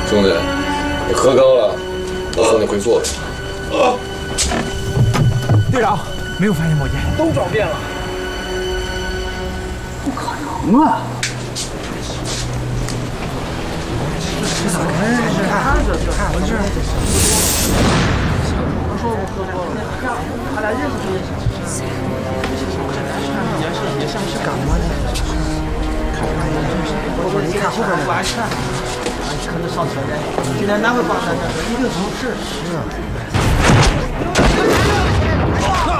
兄弟，你喝高了，我送你回座位。 队长，没有发现宝剑， 都找遍了。 不可能啊！这咋回事？看这看回事？我说我喝多了，他俩认识也行。也像是感冒的。我你看后边完事，可能上车的。今天哪会发生的？一定不是。是啊。